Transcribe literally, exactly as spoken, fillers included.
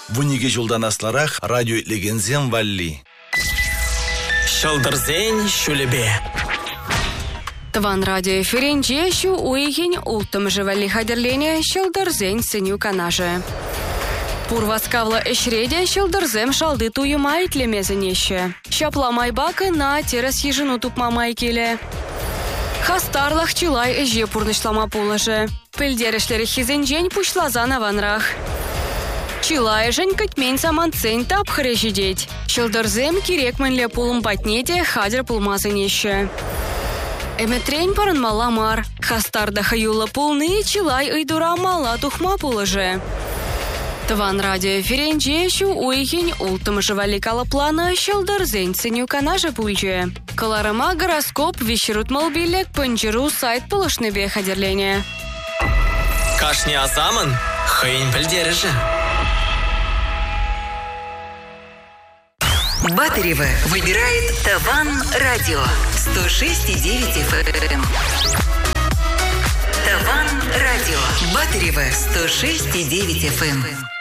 Вуниге жулданасларах радио легензем валли. Шалдырзен шулебе. Тван радио эфиренче шу уйхин ултым живали хадерлене шалдырзен сыню канаже. Пурваскавла эшреде шалдырзем шалды туюма итлемезенеше. Шапламай бакы на терас ежину тупмамай келе. Хастарлах чилай эже пурнышлама пулыжы. Пыльдерешлері хизенжен пушлазан аванрах. Чилай жен кытмен саман цен тап хрежидеть. Шалдырзем кирекменле пулым патнете хадер пулмазенеше. Эметрень парын маламар. Хастарда хаюла пулны чилай ыйдура мала тухма пулыжы. Тван радио эфиренче уйхин ултым живали калаплана шалдырзен сыню канаже пульче. Каларыма гороскоп вещерут малбилек панчеру сайт пулышныбе хадерлене. Кашни азаман, хейн пельдережи. Батырева выбирает Таван радио сто шесть и девять эф эм. Таван радио Батырева сто шесть и девять эф эм.